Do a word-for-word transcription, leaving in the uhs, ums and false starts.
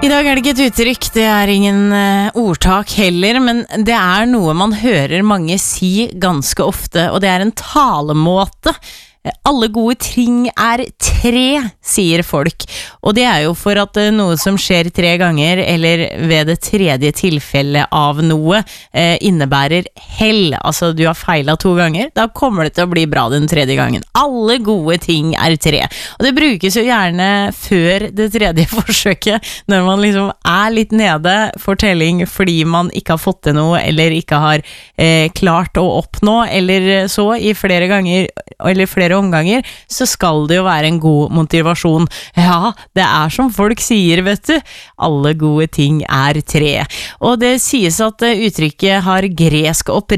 I dag er det ikke et uttrykk, det er ingen uh, ordtak heller, men det er noe man hører mange si ganske ofte, og det er en talemåte. Alle gode ting er tre, sier folk, og det er jo for at noe som skjer tre ganger, eller ved det tredje tilfellet av noe, eh, innebærer hell. Altså, du har feilet to ganger, da kommer det til å bli bra den tredje gangen. Alle gode ting er tre, og det brukes jo gjerne før det tredje forsøket, når man liksom er litt nede for telling fordi man ikke har fått til noe, eller ikke har eh, klart å oppnå, eller så i flere ganger, eller flere omganger, så skal det jo være en god motivasjon. Ja, det er som folk sier, vet du. Alle gode ting er tre. Og det sies at uttrykket har gresk opprinnelse,